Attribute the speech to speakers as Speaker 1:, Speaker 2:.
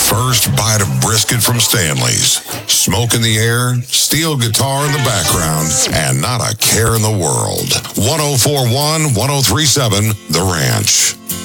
Speaker 1: first bite of brisket from Stanley's. Smoke in the air, steel guitar in the background, and not a care in the world. 1041, 1037, The Ranch.